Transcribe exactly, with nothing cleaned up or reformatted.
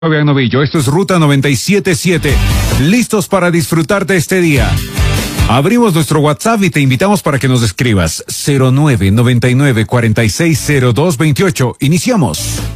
Fabián Novillo, esto es Ruta noventa y siete siete. Listos para disfrutar de este día. Abrimos nuestro WhatsApp y te invitamos para que nos escribas cero nueve noventa y nueve cuarenta y seis cero dos veintiocho. Iniciamos.